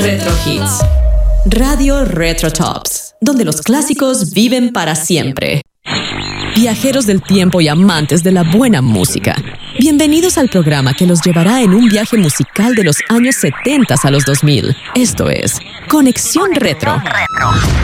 Retro Hits. Radio Retro Tops, donde los clásicos viven para siempre. Viajeros del tiempo y amantes de la buena música, bienvenidos al programa que los llevará en un viaje musical de los años 70 a los 2000. Esto es Conexión Retro.